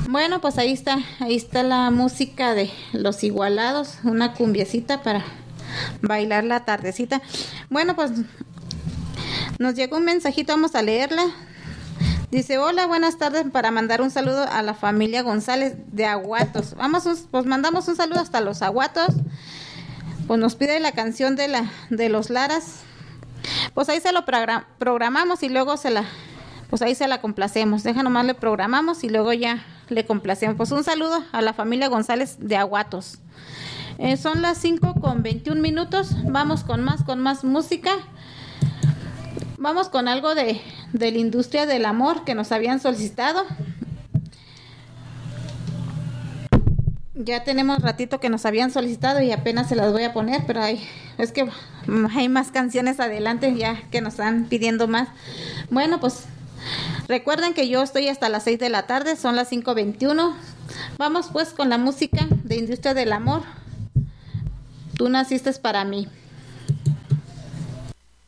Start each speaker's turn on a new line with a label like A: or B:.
A: Bueno, pues ahí está la música de Los Igualados, una cumbiecita para bailar la tardecita. Bueno, pues nos llegó un mensajito, vamos a leerla. Dice: hola, buenas tardes, para mandar un saludo a la familia González de Aguatos. Pues mandamos un saludo hasta los Aguatos. Pues nos pide la canción de los Laras. Pues ahí se lo programamos y luego pues ahí se la complacemos. Deja nomás le programamos y luego ya le complacemos. Pues un saludo a la familia González de Aguatos. Son las 5:21. Vamos con más música. Vamos con algo de la industria del amor que nos habían solicitado. Ya tenemos ratito que nos habían solicitado y apenas se las voy a poner, pero es que hay más canciones adelante ya que nos están pidiendo más. Bueno, pues recuerden que yo estoy hasta las 6 de la tarde, son las 5:21. Vamos pues con la música de Industria del Amor. Tú naciste para mí.